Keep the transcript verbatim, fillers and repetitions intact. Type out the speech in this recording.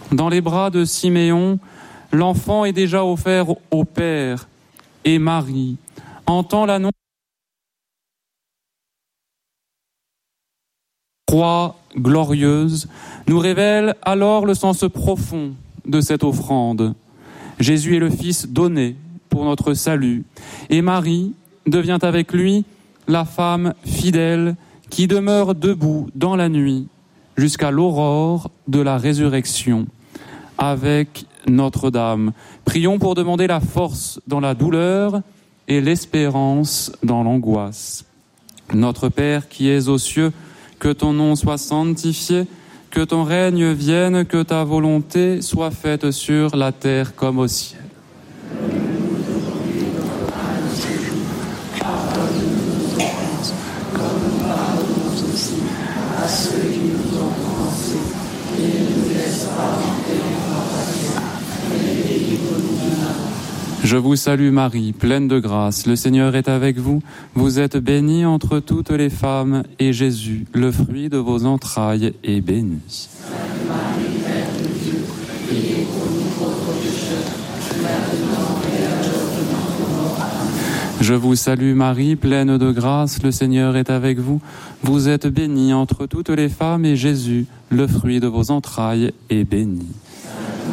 Dans les bras de Siméon, l'enfant est déjà offert au Père, et Marie entend l'annonce. Croix glorieuse nous révèle alors le sens profond de cette offrande. Jésus est le Fils donné pour notre salut, et Marie devient avec lui la femme fidèle qui demeure debout dans la nuit jusqu'à l'aurore de la résurrection avec Notre-Dame. Prions pour demander la force dans la douleur et l'espérance dans l'angoisse. Notre Père qui es aux cieux, que ton nom soit sanctifié, que ton règne vienne, que ta volonté soit faite sur la terre comme au ciel. Je vous salue Marie, pleine de grâce, le Seigneur est avec vous. Vous êtes bénie entre toutes les femmes, et Jésus, le fruit de vos entrailles, est béni. Sainte Marie, Mère de Dieu, priez pour nous pauvres pécheurs, maintenant et à l'heure de notre mort. Amen. Je vous salue Marie, pleine de grâce, le Seigneur est avec vous. Vous êtes bénie entre toutes les femmes, et Jésus, le fruit de vos entrailles, est béni.